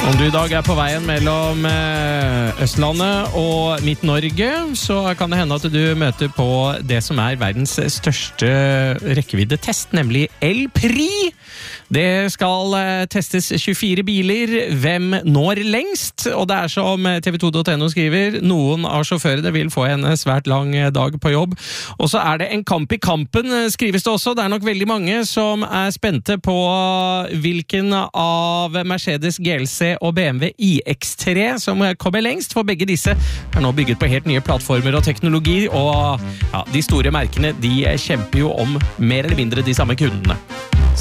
Om du I dag på veien mellom Østlandet og Midt-Norge, så kan det hende at du møter på det som verdens største rekkevidde-test, nemlig El Prix. Det skal testes 24 biler. Hvem når lengst? Og det som tv2.no skriver, noen av sjåførene vil få en svært lang dag på jobb. Og så det en kamp I kampen, skrives det også. Det nok veldig mange som spente på hvilken av Mercedes GLC og BMW iX3 som kommer lengst, for begge disse nå bygget på helt nye plattformer og teknologi, og ja, de store merkene de kjemper jo om mer eller mindre de samme kundene.